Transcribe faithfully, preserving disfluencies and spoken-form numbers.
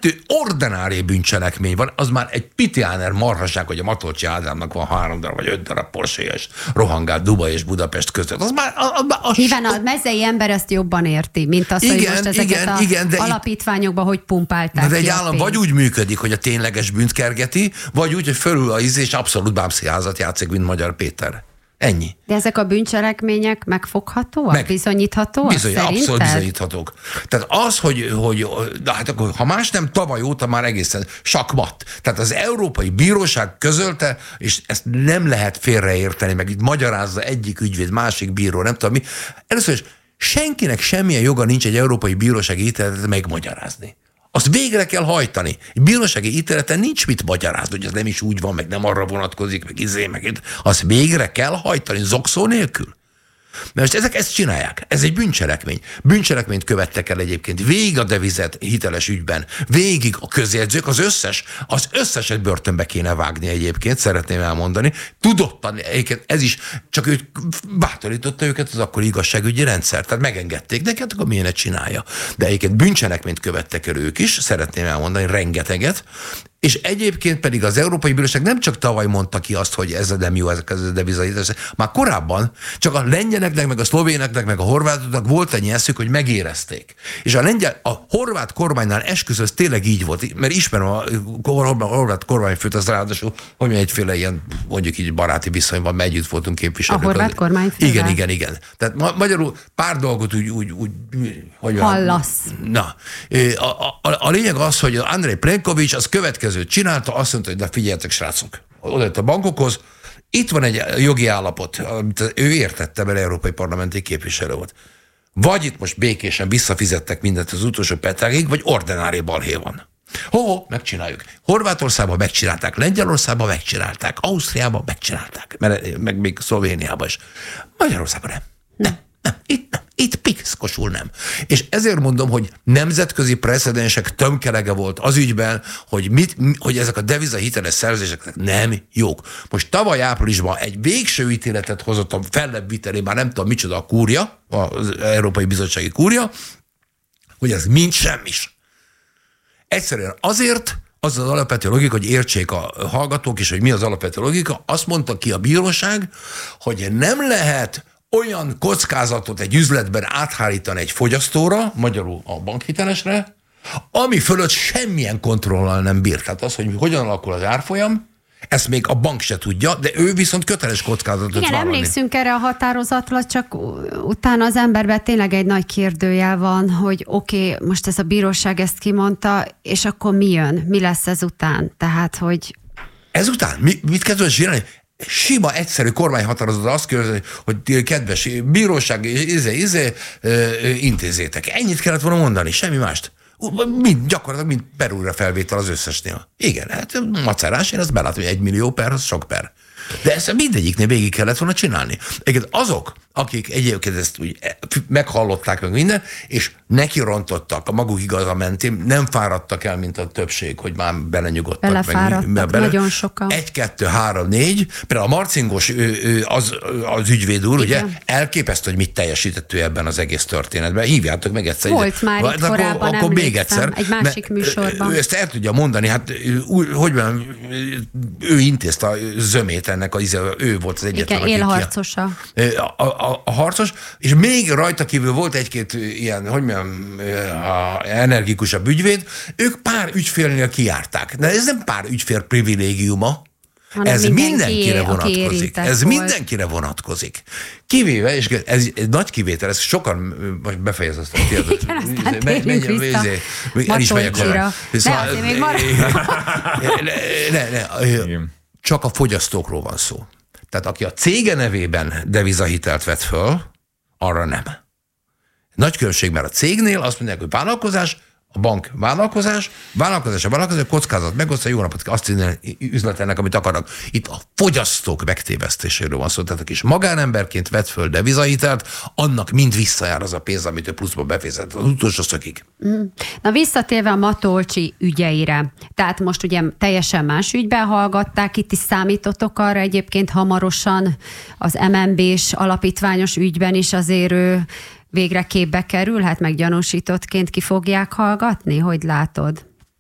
kettő ordinári bűncselekmény van, az már egy pitiáner marhaság, hogy a Matolcsi Ádámnak van három darab, vagy öt darab Porsche és rohangált Dubaj és Budapest között. Az már, az már az Híván a mezei ember ezt jobban érti, mint az, igen, hogy most ezeket igen, a igen, alapítványokba hogy pumpálták. De egy állam vagy úgy működik, hogy a tényleges bűnt kergeti, vagy úgy, hogy fölül a íz és abszolút bábszínházat játszik, mint Magyar Péter. Ennyi. De ezek a bűncselekmények megfoghatóak? Meg, bizonyíthatóak? Bizony, abszolút bizonyíthatók. Tehát az, hogy, hogy de hát akkor, ha más nem, tavaly óta már egészen sakmat. Tehát az Európai Bíróság közölte, és ezt nem lehet félreérteni, meg itt magyarázza egyik ügyvéd, másik bíró, nem tudom mi. Először is senkinek semmilyen joga nincs egy Európai Bírósági ítéletet megmagyarázni. Azt végre kell hajtani. Egy bírósági ítéleten nincs mit magyarázni, hogy ez nem is úgy van, meg nem arra vonatkozik, meg izé, meg itt. Azt végre kell hajtani, zokszó nélkül. Mert most ezek ezt csinálják. Ez egy bűncselekmény. Bűncselekményt követtek el egyébként végig a devizet hiteles ügyben, végig a közjegyzők, az összes, az összeset börtönbe kéne vágni egyébként, szeretném elmondani. Tudottan, egyébként ez is, csak őt bátorította őket az akkori igazságügyi rendszer. Tehát megengedték neked, akkor milyenet csinálja. De egyébként bűncselekményt követtek el ők is, szeretném elmondani, rengeteget. És egyébként pedig az Európai Bíróság nem csak tavaly mondta ki azt, hogy ez nem jó, ezek a devizahitelek, már korábban csak a lengyeleknek, meg a szlovéneknek, meg a horvátoknak volt ennyi eszük, hogy megérezték. És a lengyel, a horvát kormánynál esküszöm, ez tényleg így volt, mert ismerem a horvát kormányfőt, az ráadásul, hogy egyféle ilyen, mondjuk így baráti viszonyban, mert együtt voltunk képviselők. A horvát kormányfővel? Igen, igen, igen. Tehát ma, magyarul pár dolgot úgy, úgy, úgy hogy hallasz. Na, a, a, a lényeg az, hogy Andrej Plenković az következő csinálta, azt mondta, hogy de figyeljetek, srácok, oda jött a bankokhoz, itt van egy jogi állapot, amit ő értette, mert európai parlamenti képviselő volt. Vagy itt most békésen visszafizettek mindent az utolsó petágig, vagy ordinári balhé van. Ho, megcsináljuk. Horvátországban megcsinálták, Lengyelországban megcsinálták, Ausztriában megcsinálták, mert, meg még Szlovéniában is. Magyarországon nem. Nem, nem, itt nem. Itt piszkosul nem. És ezért mondom, hogy nemzetközi precedensek tömkelege volt az ügyben, hogy, mit, hogy ezek a devizahiteles szerzések nem jók. Most tavaly áprilisban egy végső ítéletet hozott a fellebbviteli, már nem tudom micsoda a kúria, az Európai Bizottsági kúria, hogy ez mind semmis. Egyszerűen azért, az az alapvető logika, hogy értsék a hallgatók is, hogy mi az alapvető logika, azt mondta ki a bíróság, hogy nem lehet olyan kockázatot egy üzletben áthárítani egy fogyasztóra, magyarul a bankhitelesre, ami fölött semmilyen kontrollal nem bír. Tehát az, hogy hogyan alakul az árfolyam, ezt még a bank se tudja, de ő viszont köteles kockázatot vállalni. Igen, emlékszünk erre a határozatra, csak utána az emberben tényleg egy nagy kérdőjel van, hogy oké, okay, most ez a bíróság ezt kimondta, és akkor mi jön? Mi lesz ezután? Tehát, hogy... Ezután? Mi, mit kell csinálni? Sima, egyszerű kormányhatározat azt kérdezi, hogy kedves bíróság, izé, izé, intézétek. Ennyit kellett volna mondani, semmi mást. Mind, gyakorlatilag mind per újra felvétel az összesnél. Igen, hát macerás, én azt belátom, hogy egy millió per, az sok per. De ezt mindegyiknél végig kellett volna csinálni. Egyébként azok, akik egyébként ezt úgy meghallották meg minden, és nekirontottak a maguk igaza mentén, nem fáradtak el, mint a többség, hogy már belenyugodtak. Belefáradtak, meg, bele, nagyon sokan. Egy, kettő, három, négy. Például a Marcingos ő, ő, az, az ügyvéd úr, ugye, elképesztő, hogy mit teljesített ő ebben az egész történetben. Hívjátok meg egyszer. Volt ide. Már itt akkor, korábban, akkor még egyszer. Egy másik műsorban. Ő ezt el tudja mondani, hát hogy van, ő intézte a zömét ennek, az, ő volt az egyetlen. Igen, élharcosa. A, a, a harcos, és még rajta kívül volt egy-két ilyen, hogy mondjam, energikusabb ügyvéd, ők pár ügyfélnél kijárták. De ez nem pár ügyfél privilégiuma, hanem ez mindenki, mindenkire vonatkozik. Ez volt. mindenkire vonatkozik. Kivéve, és ez egy nagy kivétel, ez sokan, most befejez azt a tiadat. Igen, aztán térjünk vissza Matolcsira. Ne, azért még marad. Ne, ne, csak a fogyasztókról van szó. Tehát aki a cége nevében devizahitelt vett föl, arra nem. Nagy különbség, mert a cégnél azt mondják, hogy vállalkozás, a bank vállalkozás, vállalkozás a vállalkozás, kockázat megosztja, jó napot, azt csinálni üzletelnek, amit akarnak. Itt a fogyasztók megtévesztéséről van szó. Tehát aki is magánemberként vett föl devizahitelt, annak mind visszajár az a pénz, amit ő pluszba befizet az utolsó szökig. Na visszatérve a Matolcsi ügyeire. Tehát most ugye teljesen más ügyben hallgatták, itt is számítottok arra egyébként hamarosan az em en bé-s alapítványos ügyben is azért ő végre képbe kerülhet, meg gyanúsítottként ki fogják hallgatni? Hogy látod?